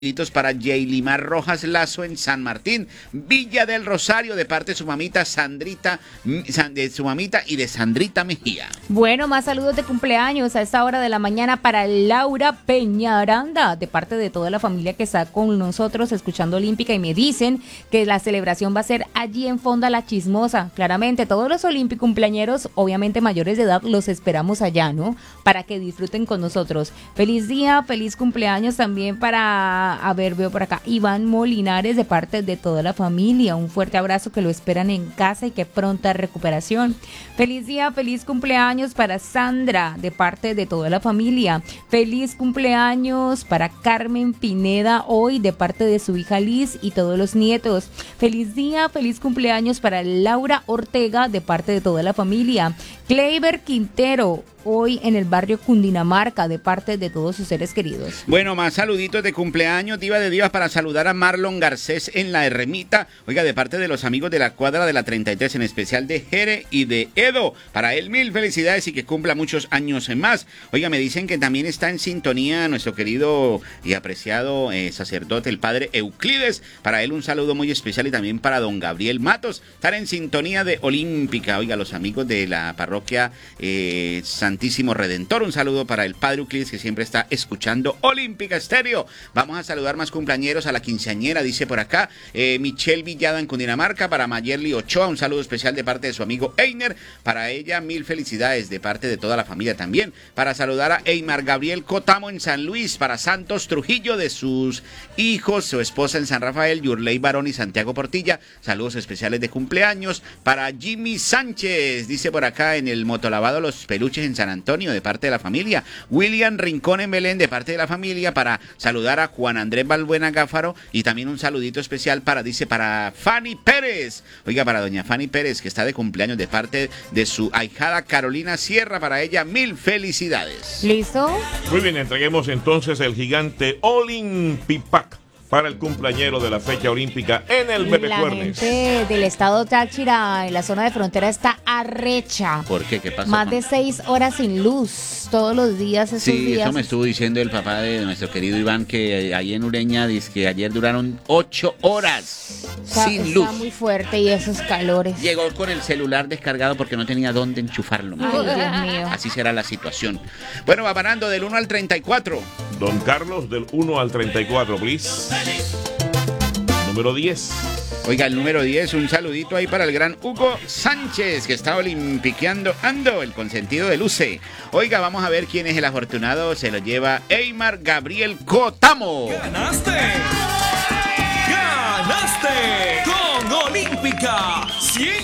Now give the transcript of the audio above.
Para Yeilimar Rojas Lazo en San Martín, Villa del Rosario, de parte de su mamita Sandrita, de su mamita y de Sandrita Mejía. Bueno, más saludos de cumpleaños a esta hora de la mañana para Laura Peñaranda, de parte de toda la familia que está con nosotros escuchando Olímpica, y me dicen que la celebración va a ser allí en Fonda La Chismosa. Claramente, todos los olímpicos cumpleañeros, obviamente mayores de edad, los esperamos allá, ¿no? Para que disfruten con nosotros. Feliz día, feliz cumpleaños también para... A ver, veo por acá, Iván Molinares, de parte de toda la familia. Un fuerte abrazo, que lo esperan en casa y que pronta recuperación. Feliz día, feliz cumpleaños para Sandra, de parte de toda la familia. Feliz cumpleaños para Carmen Pineda, hoy de parte de su hija Liz y todos los nietos. Feliz día, feliz cumpleaños para Laura Ortega, de parte de toda la familia. Kleiber Quintero, hoy en el barrio Cundinamarca, de parte de todos sus seres queridos. Bueno, más saluditos de cumpleaños, diva de divas, para saludar a Marlon Garcés en la Ermita, oiga, de parte de los amigos de la cuadra de la 33, en especial de Jere y de Edo. Para él, mil felicidades y que cumpla muchos años más. Oiga, me dicen que también está en sintonía nuestro querido y apreciado sacerdote, el padre Euclides. Para él un saludo muy especial, y también para don Gabriel Matos, estar en sintonía de Olímpica. Oiga, los amigos de la parroquia Santísimo Redentor, un saludo para el padre Euclides, que siempre está escuchando Olímpica Estéreo. Vamos a saludar más cumpleañeros, a la quinceañera, dice por acá, Michelle Villada en Cundinamarca. Para Mayerly Ochoa, un saludo especial de parte de su amigo Einer. Para ella, mil felicidades de parte de toda la familia también. Para saludar a Eymar Gabriel Cotamo en San Luis. Para Santos Trujillo, de sus hijos, su esposa en San Rafael, Yurley Barón y Santiago Portilla, saludos especiales de cumpleaños. Para Jimmy Sánchez, dice por acá, en el motolavado Los Peluches en San Antonio, de parte de la familia. William Rincón en Belén, de parte de la familia. Para saludar a Juan Andrés Balbuena Gáfaro, y también un saludito especial para Fanny Pérez. Oiga, para doña Fanny Pérez, que está de cumpleaños, de parte de su ahijada Carolina Sierra. Para ella, mil felicidades. ¿Listo? Muy bien, entreguemos entonces el gigante Olympipack para el cumpleañero de la fecha olímpica en el Pepe Cuernes. La gente del estado Táchira, en la zona de frontera, está arrecha. ¿Por qué? ¿Qué pasó? Más de 6 horas sin luz, todos los días, esos Sí, días. eso me estuvo diciendo el papá de nuestro querido Iván, que ahí en Ureña, dice que ayer duraron 8 horas sin luz. Está muy fuerte, y esos calores. Llegó con el celular descargado porque no tenía dónde enchufarlo. Ay, Dios mío. Así será la situación. Bueno, va parando del 1 al 34. Don Carlos, del 1 al 34, please. Número 10. Oiga, el número 10, un saludito ahí para el gran Hugo Sánchez, que está olimpiqueando el consentido de Luce. Oiga, vamos a ver quién es el afortunado. Se lo lleva Eymar Gabriel Cotamo. ¡Ganaste! ¡Ganaste! Con Olímpica 100